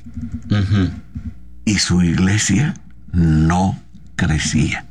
y su iglesia no crecía.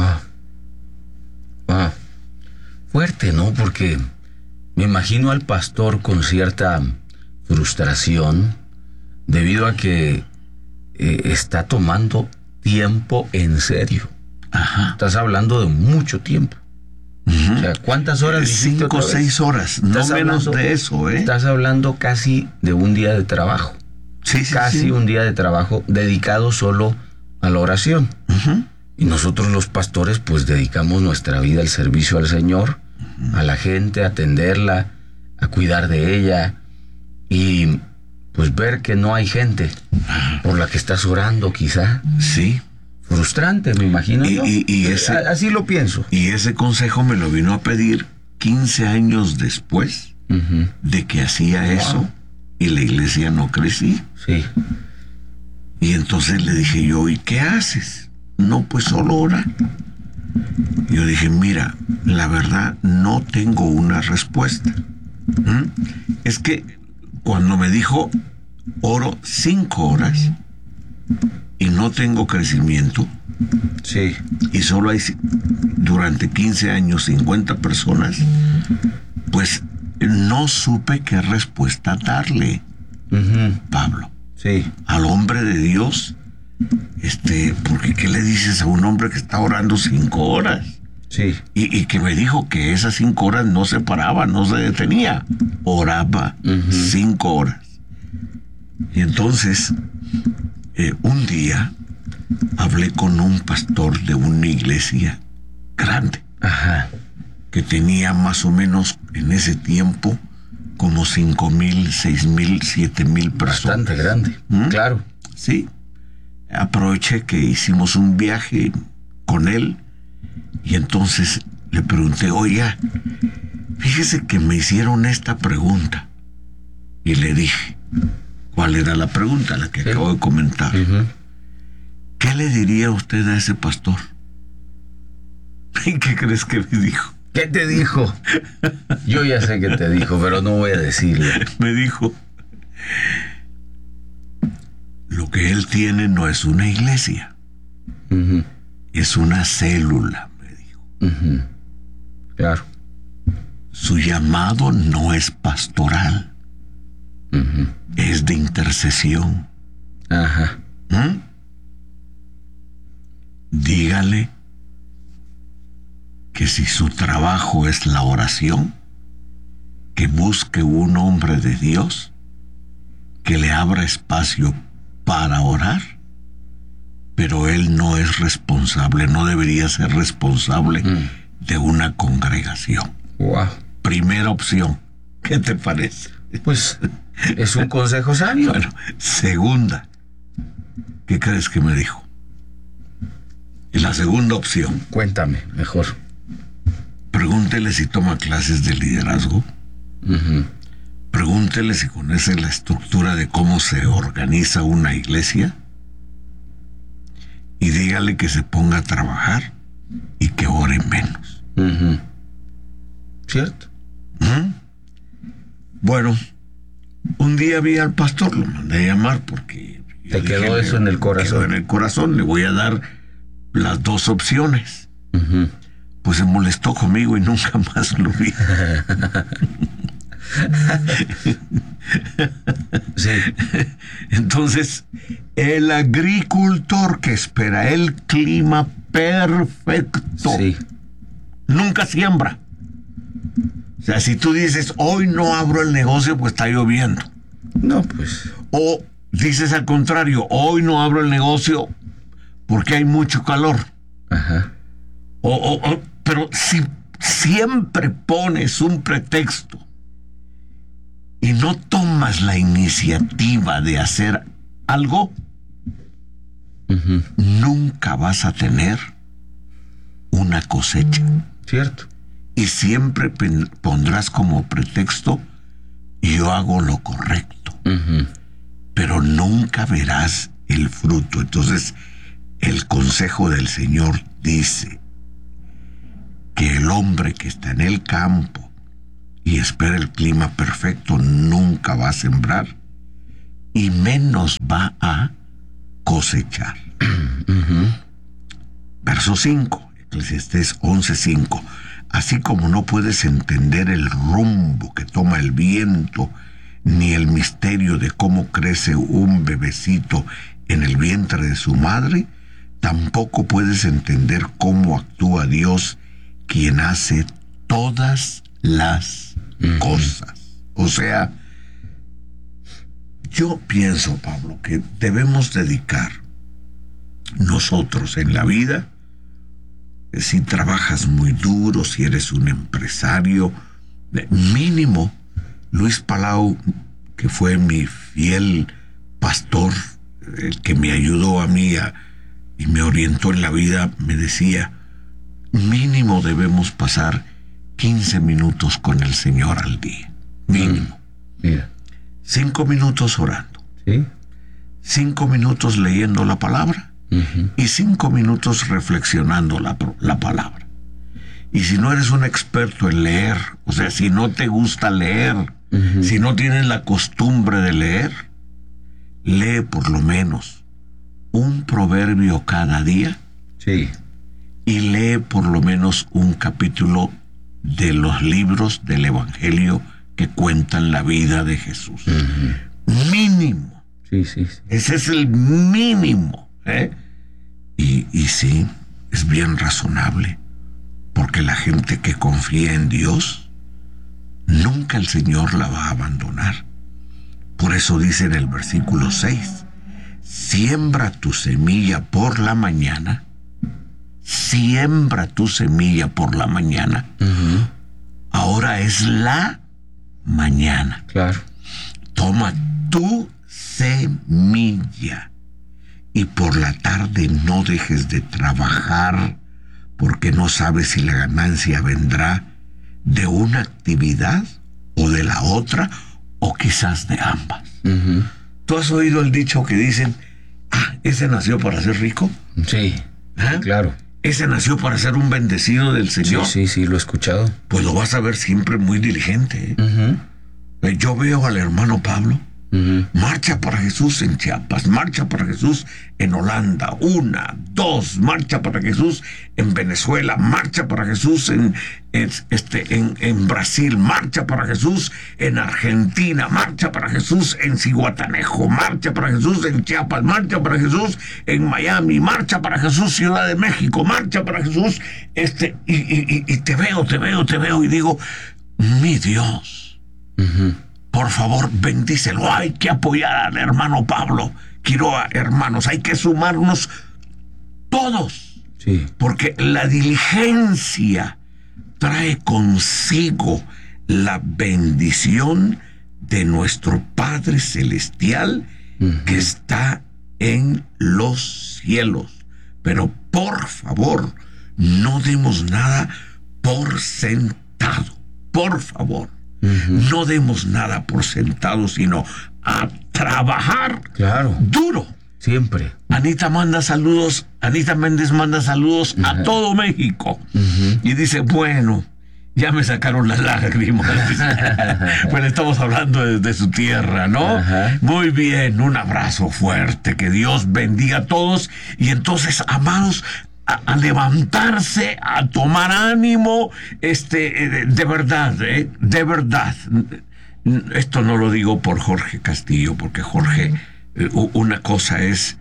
Wow. Fuerte, ¿no? Porque me imagino al pastor con cierta frustración debido a que está tomando tiempo en serio. Estás hablando de mucho tiempo. O sea, ¿cuántas horas? 5 o 6 horas, no menos de eso, ¿eh? Estás hablando casi de un día de trabajo. Casi un día de trabajo dedicado solo a la oración. Y nosotros los pastores pues dedicamos nuestra vida al servicio al Señor, a la gente, a atenderla, a cuidar de ella y pues ver que no hay gente por la que estás orando quizá. Sí. Frustrante, me imagino yo. Así lo pienso. Y ese consejo me lo vino a pedir 15 años después de que hacía eso y la iglesia no crecía. Sí. Y entonces le dije yo, ¿y qué haces? No, pues solo ora. Yo dije, mira, la verdad no tengo una respuesta. Es que cuando me dijo, oro 5 horas y no tengo crecimiento, sí, y solo hay durante 15 años 50 personas, pues no supe qué respuesta darle, Pablo. Sí. Al hombre de Dios, porque ¿qué le dices a un hombre que está orando 5 horas? Sí. Y que me dijo que esas 5 horas no se paraba, no se detenía, oraba 5 horas. Y entonces, un día hablé con un pastor de una iglesia grande, que tenía más o menos en ese tiempo como 5,000, 6,000, 7,000 personas. Bastante grande, claro. Sí. Aproveché que hicimos un viaje con él y entonces le pregunté, oiga, fíjese que me hicieron esta pregunta. Y le dije, ¿cuál era la pregunta? La que acabo de comentar. ¿Qué le diría usted a ese pastor? ¿Y qué crees que me dijo? ¿Qué te dijo? Yo ya sé qué te dijo, pero no voy a decirlo. Me dijo, lo que él tiene no es una iglesia, es una célula, me dijo. Claro. Su llamado no es pastoral, es de intercesión. Dígale que si su trabajo es la oración, que busque un hombre de Dios que le abra espacio para orar, pero él no es responsable, no debería ser responsable de una congregación. Primera opción, ¿qué te parece? Pues es un consejo sabio. Bueno, segunda, ¿qué crees que me dijo? Y la segunda opción. Cuéntame, mejor. Pregúntele si toma clases de liderazgo. Pregúntele si conoce la estructura de cómo se organiza una iglesia. Y dígale que se ponga a trabajar y que ore menos. ¿Cierto? Bueno, un día vi al pastor, lo mandé a llamar porque... ¿Te quedó eso en el corazón? Quedó en el corazón, le voy a dar las 2 opciones. Pues se molestó conmigo y nunca más lo vi. Sí. Entonces, el agricultor que espera el clima perfecto, nunca siembra. O sea, si tú dices, hoy no abro el negocio, pues está lloviendo. No, pues. O dices al contrario, hoy no abro el negocio porque hay mucho calor. Pero si siempre pones un pretexto y no tomas la iniciativa de hacer algo, nunca vas a tener una cosecha. Cierto. Y siempre pondrás como pretexto, yo hago lo correcto. Pero nunca verás el fruto. Entonces, el consejo del Señor dice que el hombre que está en el campo y espera el clima perfecto nunca va a sembrar, y menos va a cosechar. Verso 5, Eclesiastés 11:5. Así como no puedes entender el rumbo que toma el viento, ni el misterio de cómo crece un bebecito en el vientre de su madre, tampoco puedes entender cómo actúa Dios, quien hace todas las cosas. O sea, yo pienso, Pablo, que debemos dedicar nosotros en la vida, si trabajas muy duro, si eres un empresario, mínimo. Luis Palau, que fue mi fiel pastor, el que me ayudó a mí y me orientó en la vida, me decía, mínimo debemos pasar 15 minutos con el Señor al día. Mínimo. Mira. 5 minutos orando. ¿Sí? 5 minutos leyendo la palabra. Y 5 minutos reflexionando la palabra. Y si no eres un experto en leer, o sea, si no te gusta leer, si no tienes la costumbre de leer, lee por lo menos un proverbio cada día. Sí. Y lee por lo menos un capítulo de los libros del Evangelio que cuentan la vida de Jesús. Mínimo. Sí. Ese es el mínimo. Y sí, es bien razonable, porque la gente que confía en Dios, nunca el Señor la va a abandonar. Por eso dice en el versículo 6, siembra tu semilla por la mañana, siembra tu semilla por la mañana. Ahora es la mañana. Claro. Toma tu semilla. Y por la tarde no dejes de trabajar, porque no sabes si la ganancia vendrá de una actividad o de la otra, o quizás de ambas. ¿Tú has oído el dicho que dicen, ese nació para ser rico? Sí, claro. Ese nació para ser un bendecido del Señor. Sí, lo he escuchado. Pues lo vas a ver siempre muy diligente. Yo veo al hermano Pablo. Marcha para Jesús en Chiapas, marcha para Jesús en Holanda, 1, 2, marcha para Jesús en Venezuela, marcha para Jesús en Brasil, marcha para Jesús en Argentina, marcha para Jesús en Zihuatanejo, marcha para Jesús en Chiapas, marcha para Jesús en Miami, marcha para Jesús Ciudad de México, marcha para Jesús y te veo y digo, mi Dios. Por favor, bendícelo. Hay que apoyar al hermano Pablo Quiroga, hermanos. Hay que sumarnos todos. Sí. Porque la diligencia trae consigo la bendición de nuestro Padre Celestial que está en los cielos. Pero por favor, no demos nada por sentado. Por favor. No demos nada por sentado, sino a trabajar duro. Siempre. Anita Méndez manda saludos a todo México. Y dice, bueno, ya me sacaron las lágrimas. Bueno, estamos hablando de su tierra, ¿no? Muy bien, un abrazo fuerte, que Dios bendiga a todos. Y entonces, amados, a levantarse, a tomar ánimo, de verdad, de verdad. Esto no lo digo por Jorge Castillo, porque Jorge, una cosa es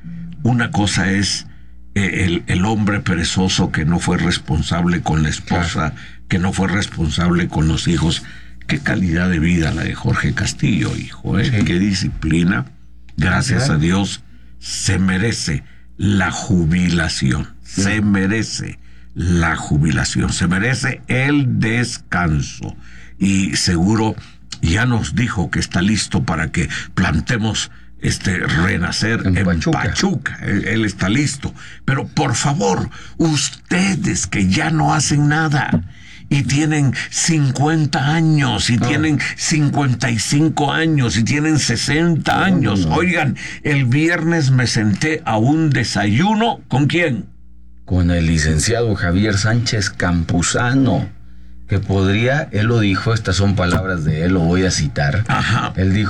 el hombre perezoso que no fue responsable con la esposa, que no fue responsable con los hijos. Qué calidad de vida la de Jorge Castillo, hijo, Sí. Qué disciplina. Gracias a Dios se merece la jubilación. Se merece la jubilación, se merece el descanso. Y seguro ya nos dijo que está listo para que plantemos renacer en Pachuca. Él está listo. Pero por favor, ustedes que ya no hacen nada y tienen 50 años y tienen 55 años y tienen 60 años. Oigan, el viernes me senté a un desayuno. ¿Con quién? Con el licenciado Javier Sánchez Campuzano, que podría, él lo dijo, estas son palabras de él, lo voy a citar. Él dijo,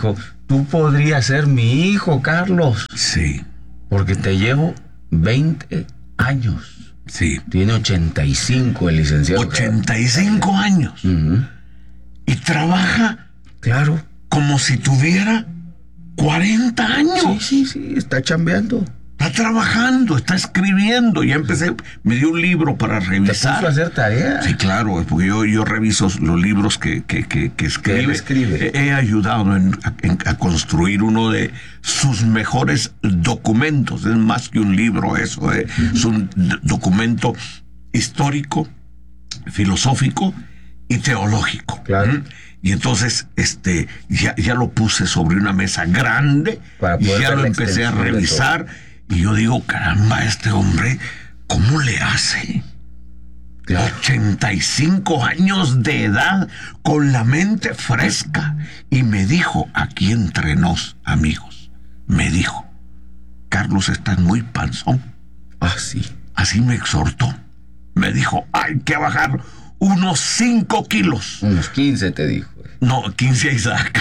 tú podrías ser mi hijo, Carlos. Sí. Porque te llevo 20 años. Sí. Tiene 85 el licenciado. 85 años. Y trabaja. Claro. Como si tuviera 40 años. Sí, está chambeando. Está trabajando, está escribiendo. Ya empecé, me dio un libro para revisar. ¿Te puso a hacer tarea? Sí, claro, porque yo reviso los libros que escribe. He ayudado a construir uno de sus mejores documentos. Es más que un libro eso. Es un documento histórico, filosófico y teológico. Claro. Y entonces ya lo puse sobre una mesa grande y ya lo empecé a revisar. Y yo digo, caramba, este hombre, ¿cómo le hace? Claro. 85 años de edad, con la mente fresca. Y me dijo, aquí entre nos, amigos, me dijo, Carlos, estás muy panzón. Sí. Así me exhortó. Me dijo, hay que bajar unos 5 kilos. Unos 15 te dijo. No, 15 Isaac.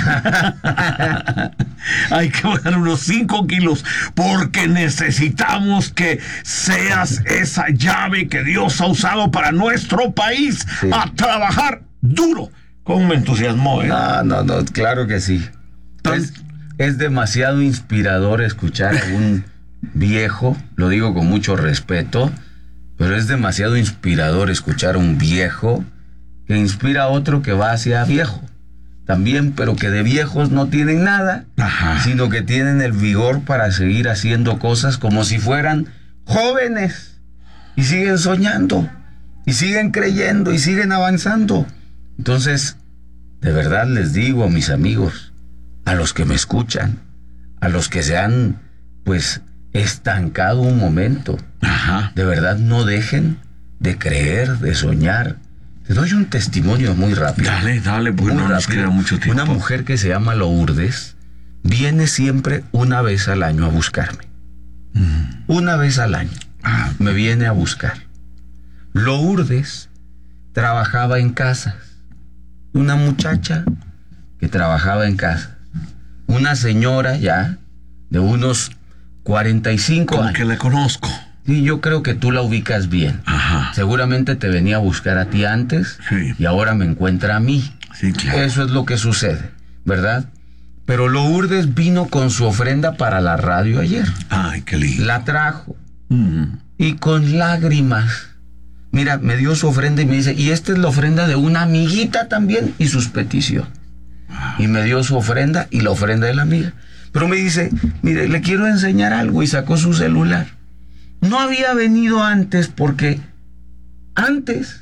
Hay que bajar unos 5 kilos porque necesitamos que seas esa llave que Dios ha usado para nuestro país, a trabajar duro. ¿Cómo me entusiasmó, No, claro que sí. Es demasiado inspirador escuchar a un viejo, lo digo con mucho respeto, pero es demasiado inspirador escuchar a un viejo que inspira a otro que va hacia viejo. También, pero que de viejos no tienen nada, sino que tienen el vigor para seguir haciendo cosas como si fueran jóvenes, y siguen soñando, y siguen creyendo, y siguen avanzando. Entonces, de verdad les digo a mis amigos, a los que me escuchan, a los que se han, estancado un momento, de verdad no dejen de creer, de soñar. Te doy un testimonio muy rápido. Dale, porque no nos queda mucho tiempo. Una mujer que se llama Lourdes viene siempre una vez al año a buscarme. Una vez al año me viene a buscar. Lourdes trabajaba en casas. Una muchacha que trabajaba en casas. Una señora ya de unos 45 años. Que la conozco. Sí, yo creo que tú la ubicas bien. Seguramente te venía a buscar a ti antes y ahora me encuentra a mí. Sí, claro. Eso es lo que sucede, ¿verdad? Pero Lourdes vino con su ofrenda para la radio ayer. Ay, qué lindo. La trajo. Y con lágrimas. Mira, me dio su ofrenda y me dice, y esta es la ofrenda de una amiguita también y sus peticiones. Y me dio su ofrenda y la ofrenda de la amiga. Pero me dice, mire, le quiero enseñar algo, y sacó su celular. No había venido antes porque antes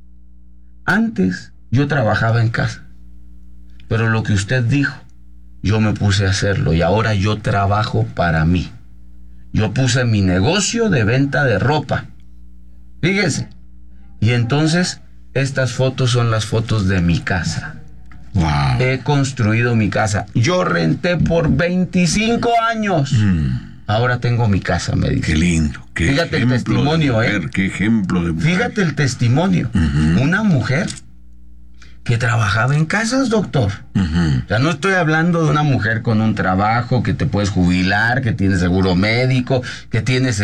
yo trabajaba en casa. Pero lo que usted dijo, yo me puse a hacerlo y ahora yo trabajo para mí. Yo puse mi negocio de venta de ropa. Fíjese. Y entonces estas fotos son las fotos de mi casa. Wow. He construido mi casa. Yo renté por 25 años. Ahora tengo mi casa, me dice. Qué lindo. Fíjate el testimonio, Qué ejemplo de mujer. Fíjate el testimonio. Una mujer que trabajaba en casas, doctor. O sea, no estoy hablando de una mujer con un trabajo que te puedes jubilar, que tienes seguro médico, que tienes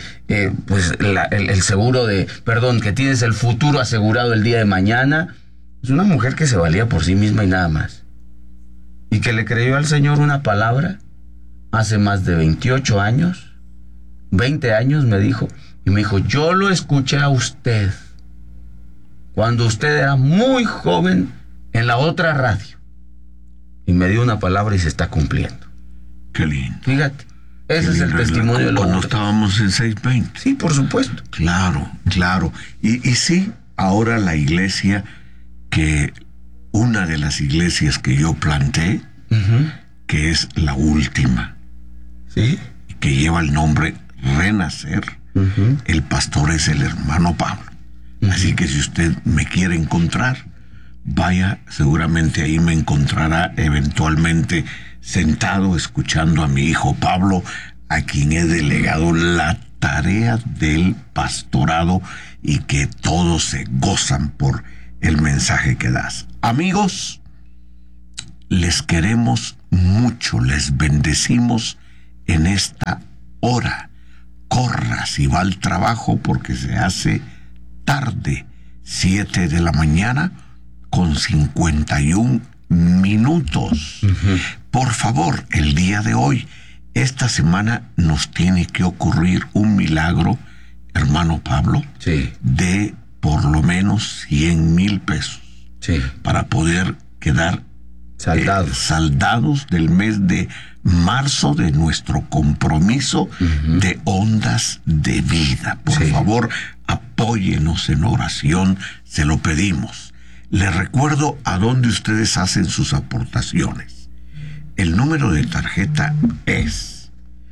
el seguro que tienes el futuro asegurado el día de mañana. Es una mujer que se valía por sí misma y nada más. Y que le creyó al Señor una palabra hace más de 28 años, 20 años me dijo, y me dijo, yo lo escuché a usted cuando usted era muy joven en la otra radio. Y me dio una palabra y se está cumpliendo. Qué lindo. Fíjate, ese es el testimonio de lo cuando estábamos en 620. Sí, por supuesto. Claro. Y sí, ahora la iglesia, que una de las iglesias que yo planté, que es la última, ¿sí?, que lleva el nombre Renacer, el pastor es el hermano Pablo. Así que si usted me quiere encontrar, vaya, seguramente ahí me encontrará eventualmente sentado escuchando a mi hijo Pablo, a quien he delegado la tarea del pastorado, y que todos se gozan por el mensaje que das. Amigos, les queremos mucho les bendecimos en esta hora. Corra si va al trabajo porque se hace tarde, 7 de la mañana con 51 minutos. Por favor, el día de hoy, esta semana nos tiene que ocurrir un milagro, hermano Pablo, de por lo menos 100,000 pesos para poder quedar saldados del mes de marzo de nuestro compromiso de ondas de vida. Por favor, apóyenos en oración, se lo pedimos. Les recuerdo a dónde ustedes hacen sus aportaciones. El número de tarjeta es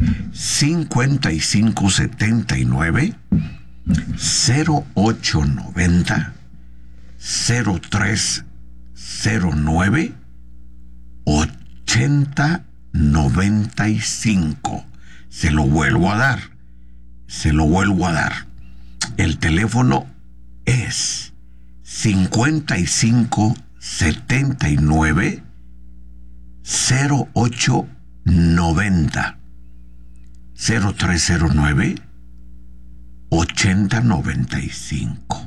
5579 0890 0309 8095. Se lo vuelvo a dar. El teléfono es 5579 0890 0309 8095.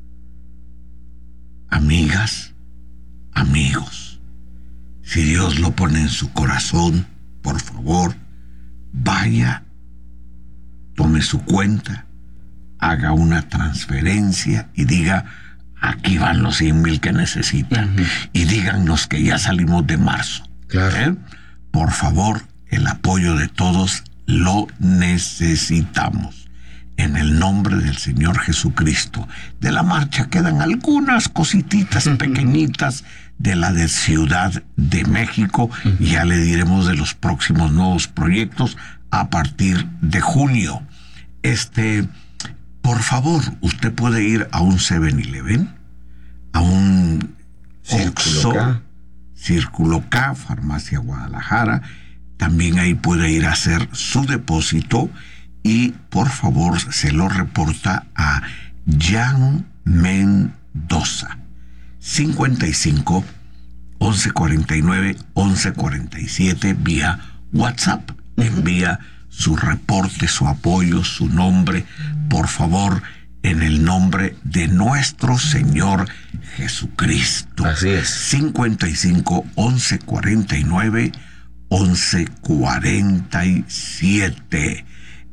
Amigas, amigos, si Dios lo pone en su corazón, por favor, vaya, tome su cuenta, haga una transferencia y diga: aquí van los 100,000 que necesitan. Y díganos que ya salimos de marzo. Por favor, el apoyo de todos lo necesitamos. En el nombre del Señor Jesucristo. De la marcha quedan algunas cosititas pequeñitas de la de Ciudad de México. Y ya le diremos de los próximos nuevos proyectos a partir de junio. Por favor, usted puede ir a un 7-Eleven, a un Oxxo, Círculo K, Farmacia Guadalajara. También ahí puede ir a hacer su depósito y por favor se lo reporta a Jan Mendoza. 55 1149 1147 vía WhatsApp. Envía su reporte, su apoyo, su nombre, por favor, en el nombre de nuestro Señor Jesucristo. Así es. 55 1149 1147.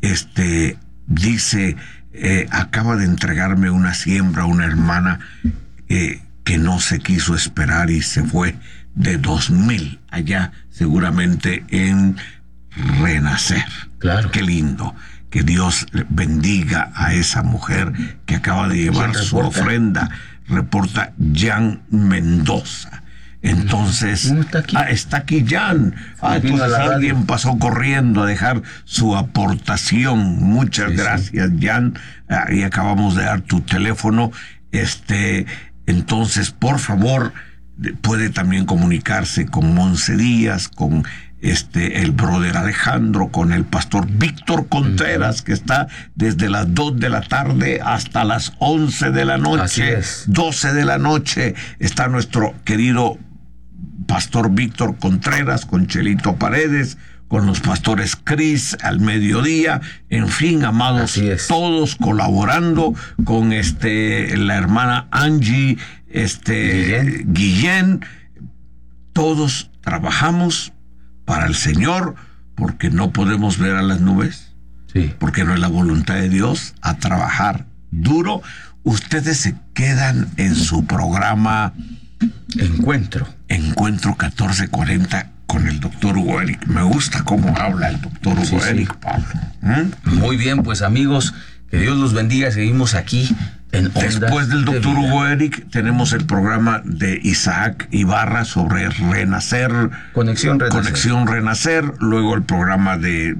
Dice, acaba de entregarme una siembra una hermana que no se quiso esperar y se fue de 2,000 allá, seguramente en Renacer. Claro. Qué lindo. Que Dios bendiga a esa mujer que acaba de llevar su ofrenda. Reporta Jan Mendoza. Entonces, está aquí Jan. Entonces alguien pasó corriendo a dejar su aportación. Muchas gracias, Jan. Ahí acabamos de dar tu teléfono. Entonces, por favor, puede también comunicarse con Monse Díaz, con el brother Alejandro, con el pastor Víctor Contreras, que está desde las 2 de la tarde hasta las 11 de la noche. Así es. 12 de la noche está nuestro querido pastor Víctor Contreras, con Chelito Paredes, con los pastores Cris al mediodía. En fin, amados, todos colaborando con la hermana Angie, Guillén. Todos trabajamos para el Señor, porque no podemos ver a las nubes, porque no es la voluntad de Dios, a trabajar duro. Ustedes se quedan en su programa Encuentro 1440 con el doctor Hugo Eric. Me gusta cómo habla el doctor Hugo Eric, Pablo. Muy bien, pues amigos, que Dios los bendiga. Seguimos aquí en Ondas. Después del doctor Hugo Eric tenemos el programa de Isaac Ibarra sobre Renacer. Conexión Renacer. Luego el programa de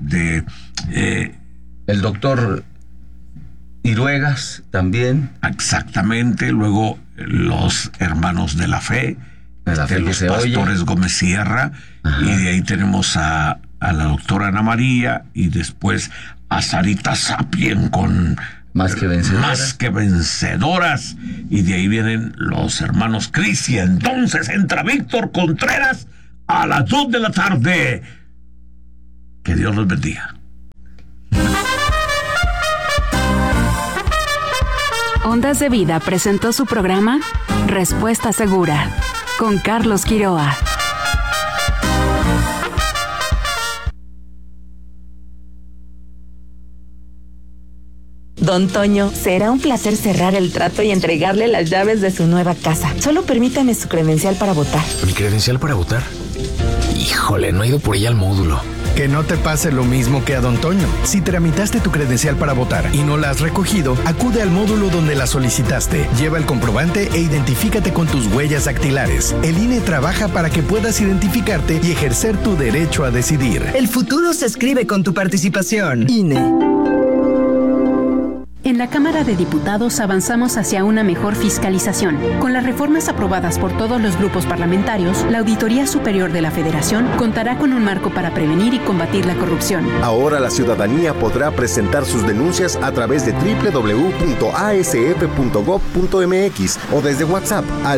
el doctor Iruegas también. Exactamente. Luego los hermanos de la fe, los pastores Gómez Sierra. Y de ahí tenemos a la doctora Ana María, y después a Sarita Sapien con Más que vencedoras. Y de ahí vienen los hermanos Cris. Y entonces entra Víctor Contreras a las 2 de la tarde. Que Dios los bendiga. Ondas de Vida presentó su programa Respuesta Segura con Carlos Quiroa. Don Toño, será un placer cerrar el trato y entregarle las llaves de su nueva casa. Solo permítame su credencial para votar. ¿Mi credencial para votar? Híjole, no he ido por ella al módulo. Que no te pase lo mismo que a Don Toño. Si tramitaste tu credencial para votar y no la has recogido, acude al módulo donde la solicitaste. Lleva el comprobante e identifícate con tus huellas dactilares. El INE trabaja para que puedas identificarte y ejercer tu derecho a decidir. El futuro se escribe con tu participación. INE. En la Cámara de Diputados avanzamos hacia una mejor fiscalización. Con las reformas aprobadas por todos los grupos parlamentarios, la Auditoría Superior de la Federación contará con un marco para prevenir y combatir la corrupción. Ahora la ciudadanía podrá presentar sus denuncias a través de www.asf.gov.mx o desde WhatsApp al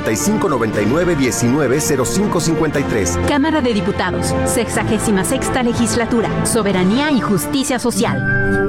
5599-190553. Cámara de Diputados, 66ª Legislatura, Soberanía y Justicia Social.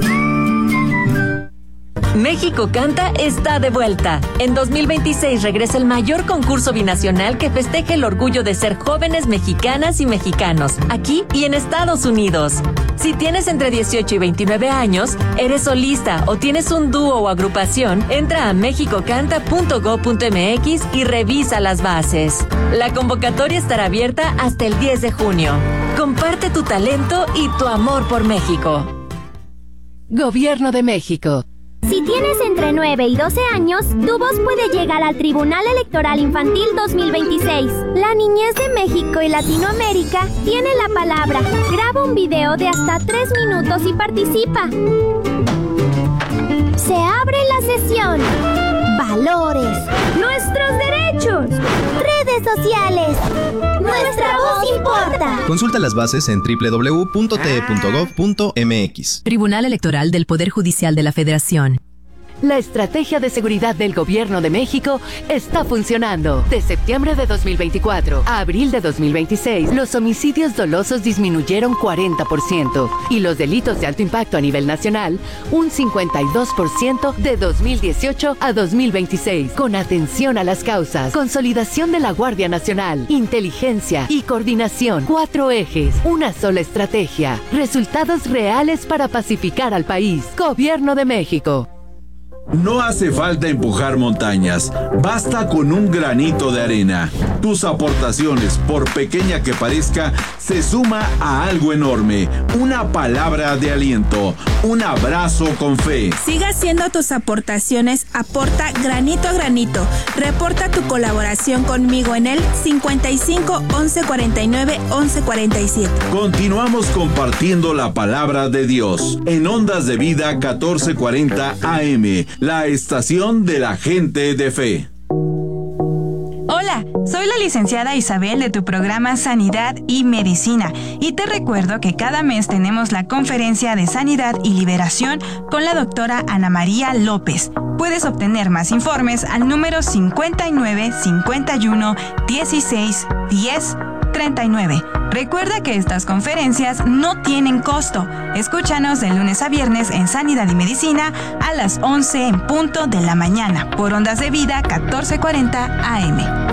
México Canta está de vuelta. En 2026 regresa el mayor concurso binacional que festeja el orgullo de ser jóvenes mexicanas y mexicanos, aquí y en Estados Unidos. Si tienes entre 18 y 29 años, eres solista o tienes un dúo o agrupación, entra a mexicocanta.gov.mx y revisa las bases. La convocatoria estará abierta hasta el 10 de junio. Comparte tu talento y tu amor por México. Gobierno de México. Si tienes entre 9 y 12 años, tu voz puede llegar al Tribunal Electoral Infantil 2026. La niñez de México y Latinoamérica tiene la palabra. Graba un video de hasta 3 minutos y participa. Se abre la sesión. Valores. Nuestros derechos. Redes sociales. Nuestra voz importa. Consulta las bases en www.te.gov.mx. Tribunal Electoral del Poder Judicial de la Federación. La estrategia de seguridad del Gobierno de México está funcionando. De septiembre de 2024 a abril de 2026, los homicidios dolosos disminuyeron 40% y los delitos de alto impacto a nivel nacional un 52% de 2018 a 2026. Con atención a las causas, consolidación de la Guardia Nacional, inteligencia y coordinación. 4 ejes, una sola estrategia. Resultados reales para pacificar al país. Gobierno de México. No hace falta empujar montañas, basta con un granito de arena. Tus aportaciones, por pequeña que parezca, se suma a algo enorme. Una palabra de aliento, un abrazo con fe. Siga haciendo tus aportaciones, aporta granito a granito. Reporta tu colaboración conmigo en el 55 11 49 11 47. Continuamos compartiendo la palabra de Dios en Ondas de Vida 1440 AM. La estación de la gente de fe. Hola, soy la licenciada Isabel de tu programa Sanidad y Medicina y te recuerdo que cada mes tenemos la conferencia de Sanidad y Liberación con la doctora Ana María López. Puedes obtener más informes al número 59 51 16 10 39. Recuerda que estas conferencias no tienen costo. Escúchanos de lunes a viernes en Sanidad y Medicina a las 11 en punto de la mañana por Ondas de Vida 1440 AM.